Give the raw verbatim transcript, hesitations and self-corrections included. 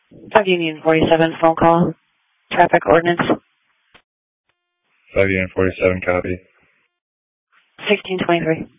five Union forty-seven, phone call. Traffic ordinance. five Union forty-seven, copy. sixteen twenty-three.